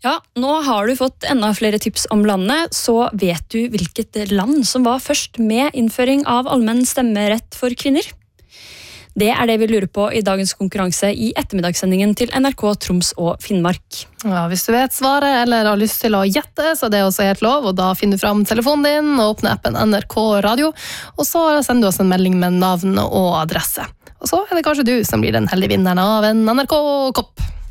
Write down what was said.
Ja, nå har du fått enda flere tips om landet, så vet du hvilket land som var først med innføring av allmenn stemmerett for kvinner? Det det vi lurer på i dagens konkurranse i ettermiddagssendingen til NRK Troms og Finnmark. Ja, hvis du vet svaret eller har lyst til å gjette, så det også helt lov, og da finner du fram telefonen din og åpner appen NRK Radio, og så sender du oss en melding med navn og adresse. Og så det kanskje du som blir den heldige vinneren av en NRK-kopp.